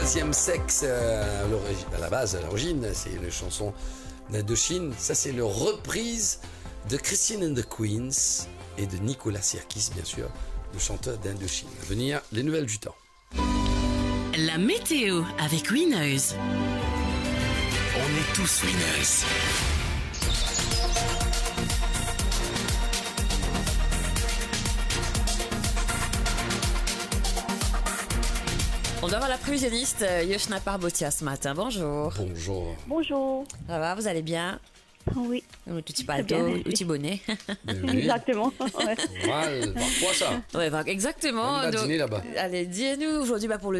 Sixième sexe, à la base, à l'origine, c'est une chanson d'Indochine. Ça, c'est le reprise de Christine and the Queens et de Nicolas Sirkis, bien sûr, le chanteur d'Indochine. À venir, les nouvelles du temps. La météo avec Winners. On est tous winners. On doit avoir la prévisionniste Yoshna Parbotia ce matin. Bonjour. Bonjour. Bonjour. Ça va, vous allez bien? Oui. Un petit palto, un petit bonnet. Exactement. Ouais. Voilà, quoi ça? Ouais, exactement. On va dîner là-bas. Allez, dis-nous aujourd'hui pour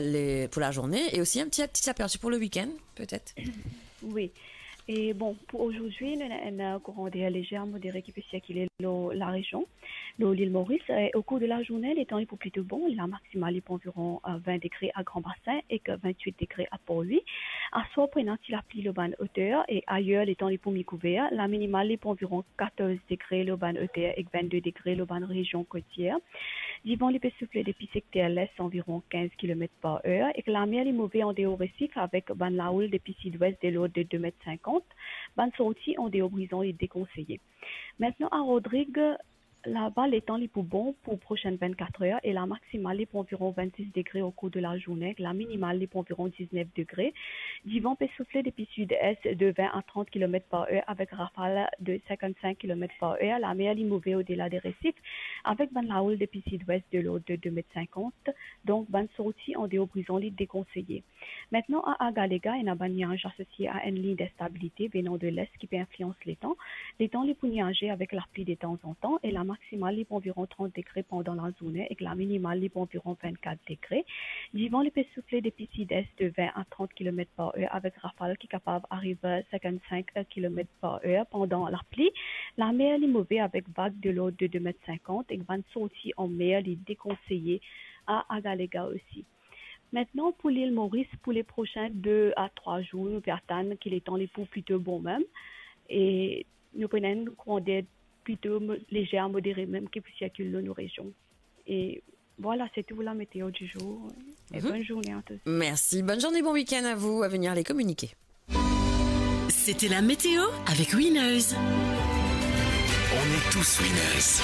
la journée et aussi un petit aperçu pour le week-end, peut-être. Oui. Et bon, pour aujourd'hui, nous avons un courant d'air léger à modéré qui peut circuler dans la région, dans l'île Maurice. Et au cours de la journée, les temps sont plutôt bons. La maximale est environ 20 degrés à Grand Bassin et que 28 degrés à Port-Louis. À soir, prenant la pluie le ban hauteur et ailleurs, les temps sont pour mi-couverts. La minimale est environ 14 degrés le ban hauteur et 22 degrés le ban région côtière. Divan, les peut souffler depuis secteur l'est environ 15 km par heure et que la mer est mauvaise en déo récif avec ban la houle depuis sud-ouest de l'eau de 2,50 m. Ban sortie en déo brisant est déconseillé. Maintenant, à Rodrigue, là-bas, les temps les plus bons pour les prochaines 24 heures et la maximale est pour environ 26 degrés au cours de la journée, la minimale est pour environ 19 degrés. Divan peut souffler depuis sud-est de 20 à 30 km par heure avec rafale de 55 km par heure. La mer est mauvaise au-delà des récifs avec ban la houle depuis sud-ouest de l'eau de 2,50 m. Donc, ban sortie en déo brisant est déconseillé. Maintenant, à Agalega, il y a un nuage associé à une ligne d'instabilité venant de l'est qui peut influencer les temps. Les temps les plus nuagés avec la pluie de temps en temps et la maximale est environ 30 degrés pendant la journée et la minimale est environ 24 degrés. Divan les peut souffler depuis sud-est de 20 à 30 km par heure avec rafale qui est capable d'arriver à 55 km par heure pendant la pluie. La mer est mauvaise avec vague de l'eau de 2,50 m et van sortie en mer est déconseillée à Agalega aussi. Maintenant, pour l'île Maurice, pour les prochains 2 à 3 jours, nous pouvons attendre qu'il est temps les pour plutôt bon même. Et nous prenons un courant d'air plutôt léger à modéré même qui peut circuler dans nos régions. Et voilà, c'est tout la météo du jour. Et bonne journée à tous. Merci. Bonne journée, bon week-end à vous. À venir les communiquer. C'était la météo avec Winners. On est tous winners.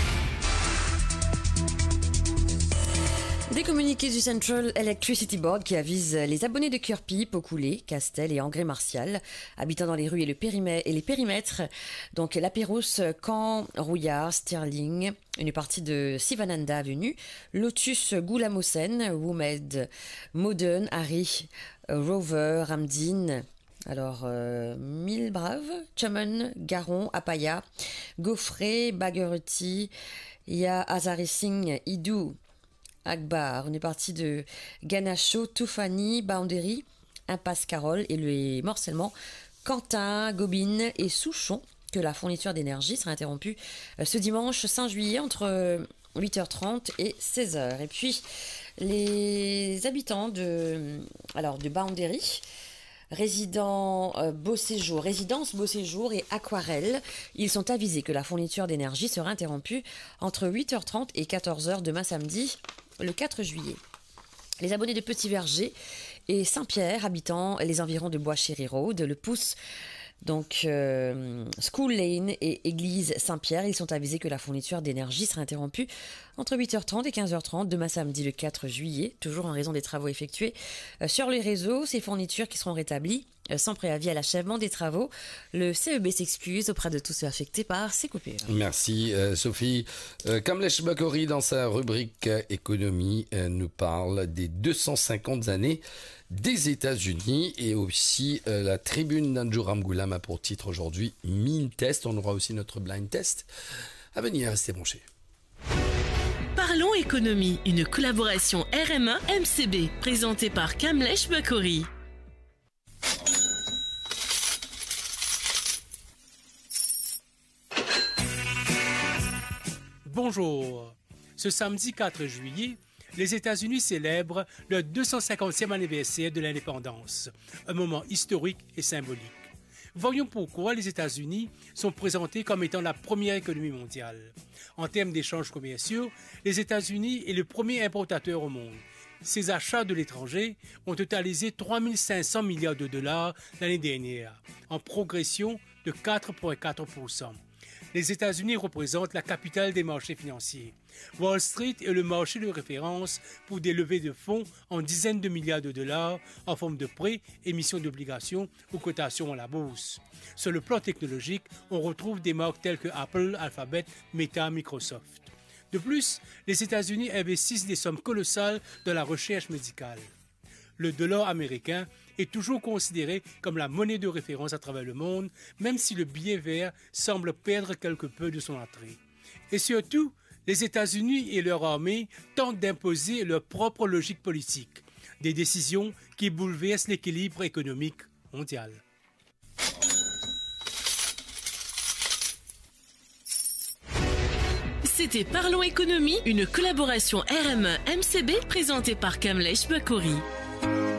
Des communiqués du Central Electricity Board qui avisent les abonnés de Kirby, Pocoulé, Castel et Angré Martial, habitant dans les rues et les périmètres, donc La Pérouse, Caen, Rouillard, Stirling, une partie de Sivananda Avenue, Lotus, Goulamosen, Woomed, Modern, Harry, Rover, Ramdin, alors Milbrave, Chumon, Garon, Apaya, Gaufré, Bagueruti, Ya Azari Singh, Idou, Akbar, une partie de Ganacho, Toufani, Boundary, Impasse Carole et le morcellement Quentin, Gobine et Souchon, que la fourniture d'énergie sera interrompue ce dimanche 5 juillet entre 8h30 et 16h. Et puis, les habitants de Boundary, résidence Beau Séjour et Aquarelle, ils sont avisés que la fourniture d'énergie sera interrompue entre 8h30 et 14h demain samedi, le 4 juillet. Les abonnés de Petit Verger et Saint-Pierre, habitant les environs de Bois-Chéry Road, le Pouce, donc School Lane et Église Saint-Pierre, ils sont avisés que la fourniture d'énergie sera interrompue entre 8h30 et 15h30 demain samedi le 4 juillet, toujours en raison des travaux effectués sur les réseaux. Ces fournitures qui seront rétablies sans préavis à l'achèvement des travaux. Le CEB s'excuse auprès de tous ceux affectés par ces coupures. Merci Sophie. Kamlesh Bakori, dans sa rubrique économie, nous parle des 250 années des États-Unis et aussi la tribune d'Anjuram Goulam a pour titre aujourd'hui Mine Test. On aura aussi notre blind test. À venir, restez branchés. Parlons économie, une collaboration RMA-MCB présentée par Kamlesh Bakori. Bonjour. Ce samedi 4 juillet, les États-Unis célèbrent le 250e anniversaire de l'indépendance, un moment historique et symbolique. Voyons pourquoi les États-Unis sont présentés comme étant la première économie mondiale. En termes d'échanges commerciaux, les États-Unis est le premier importateur au monde. Ses achats de l'étranger ont totalisé 3 500 milliards de dollars l'année dernière, en progression de 4,4%. Les États-Unis représentent la capitale des marchés financiers. Wall Street est le marché de référence pour des levées de fonds en dizaines de milliards de dollars en forme de prêts, émissions d'obligations ou cotations à la bourse. Sur le plan technologique, on retrouve des marques telles que Apple, Alphabet, Meta, Microsoft. De plus, les États-Unis investissent des sommes colossales dans la recherche médicale. Le dollar américain est toujours considéré comme la monnaie de référence à travers le monde, même si le billet vert semble perdre quelque peu de son attrait. Et surtout, les États-Unis et leur armée tentent d'imposer leur propre logique politique, des décisions qui bouleversent l'équilibre économique mondial. C'était Parlons économie, une collaboration RME-MCB présentée par Kamlesh Bakori.